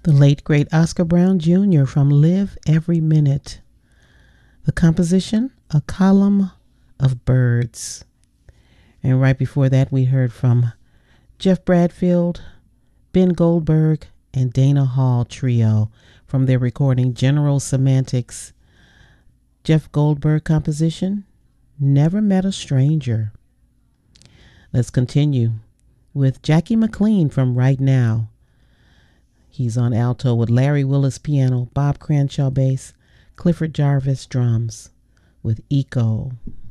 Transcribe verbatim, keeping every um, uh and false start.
The late great Oscar Brown Junior from Live Every Minute. The composition, A Column of Birds. And right before that, we heard from Jeff Bradfield, Ben Goldberg, and Dana Hall Trio from their recording General Semantics. Jeff Goldberg composition, Never Met a Stranger. Let's continue with Jackie McLean from Right Now. He's on alto with Larry Willis piano, Bob Cranshaw bass, Clifford Jarvis drums with Eco.